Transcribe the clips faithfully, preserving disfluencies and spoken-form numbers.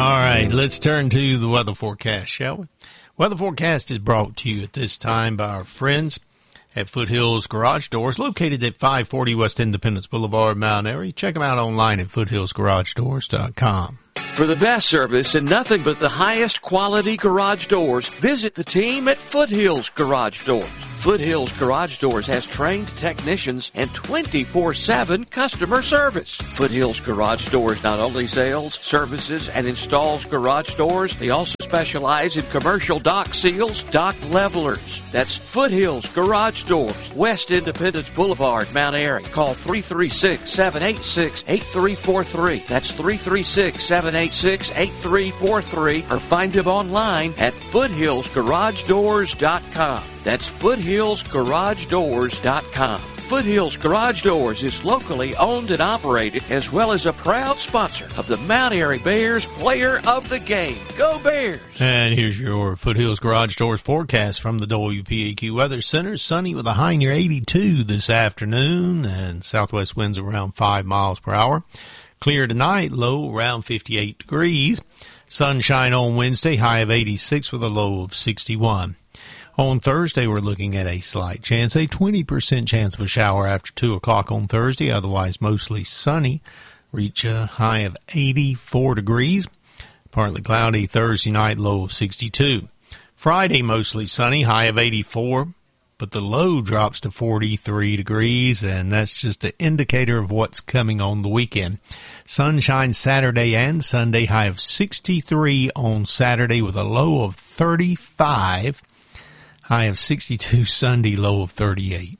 right, let's turn to the weather forecast, shall we? Weather forecast is brought to you at this time by our friends at Foothills Garage Doors, located at five forty West Independence Boulevard, Mount Airy. Check them out online at foothills garage doors dot com. For the best service and nothing but the highest quality garage doors, visit the team at Foothills Garage Doors. Foothills Garage Doors has trained technicians and twenty-four seven customer service. Foothills Garage Doors not only sells, services, and installs garage doors, they also specialize in commercial dock seals, dock levelers. That's Foothills Garage Doors, West Independence Boulevard, Mount Airy. Call three three six, seven eight six, eight three four three. That's three three six, seven eight six, eight three four three, or find them online at foothills garage doors dot com. That's foothills garage doors dot com. Foothills Garage Doors is locally owned and operated, as well as a proud sponsor of the Mount Airy Bears Player of the Game. Go Bears! And here's your Foothills Garage Doors forecast from the W P A Q Weather Center. Sunny with a high near eighty-two this afternoon, and southwest winds around five miles per hour. Clear tonight, low around fifty-eight degrees. Sunshine on Wednesday, high of eighty-six with a low of sixty-one. On Thursday, we're looking at a slight chance, a twenty percent chance of a shower after two o'clock on Thursday, otherwise mostly sunny. Reach a high of eighty-four degrees. Partly cloudy Thursday night, low of sixty-two. Friday, mostly sunny, high of eighty-four, but the low drops to forty-three degrees, and that's just an indicator of what's coming on the weekend. Sunshine Saturday and Sunday, high of sixty-three on Saturday with a low of thirty-five. High of sixty-two Sunday, low of thirty-eight.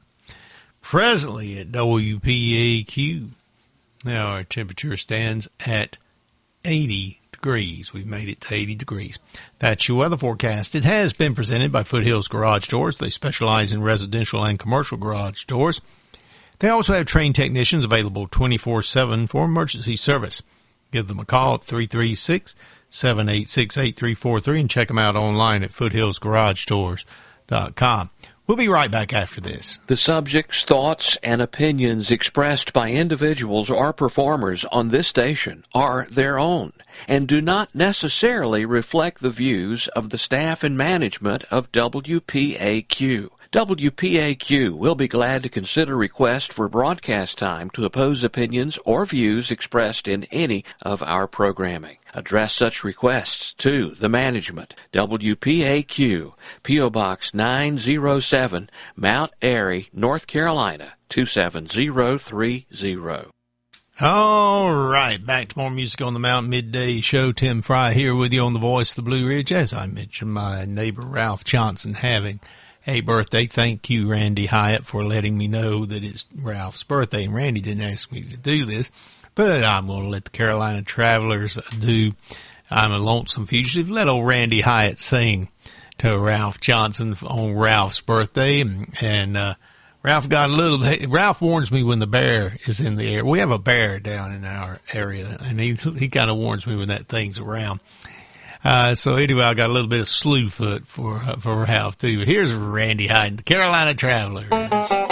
Presently at W P A Q, now our temperature stands at eighty degrees. We've made it to eighty degrees. That's your weather forecast. It has been presented by Foothills Garage Doors. They specialize in residential and commercial garage doors. They also have trained technicians available twenty-four seven for emergency service. Give them a call at three three six, seven eight six, eight three four three and check them out online at foothills garage doors dot com. We'll be right back after this. The subjects, thoughts, and opinions expressed by individuals or performers on this station are their own and do not necessarily reflect the views of the staff and management of W P A Q. W P A Q will be glad to consider requests for broadcast time to oppose opinions or views expressed in any of our programming. Address such requests to the management, W P A Q, P O. Box nine oh seven, Mount Airy, North Carolina, two seven zero three zero. All right, back to more music on the Mountain Midday Show. Tim Fry here with you on the Voice of the Blue Ridge. As I mentioned, my neighbor Ralph Johnson having a birthday. Thank you, Randy Hyatt, for letting me know that it's Ralph's birthday. And Randy didn't ask me to do this, but I'm going to let the Carolina Travelers do I'm a Lonesome Fugitive. Let old Randy Hyatt sing to Ralph Johnson on Ralph's birthday. And, and uh, Ralph got a little bit, Ralph warns me when the bear is in the air. We have a bear down in our area, and he he kind of warns me when that thing's around. Uh, so anyway, I got a little bit of slew foot for, uh, for Ralph too. But here's Randy Hyatt, the Carolina Travelers.